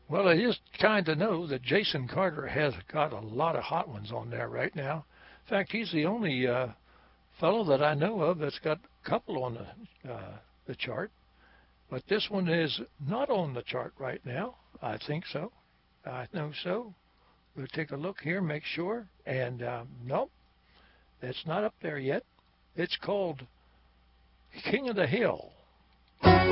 Well, it is kind to know that Jason Carter has got a lot of hot ones on there right now. In fact, he's the only fellow that I know of that's got a couple on the chart. But this one is not on the chart right now. I think so. I know so. We'll take a look here, make sure. And nope, it's not up there yet. It's called King of the Hill.